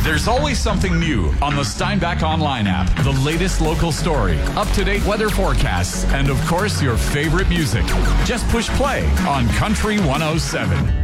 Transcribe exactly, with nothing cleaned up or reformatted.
There's always something new on the Steinbach Online app. The latest local story, up-to-date weather forecasts, and of course, your favorite music. Just push play on Country one oh seven.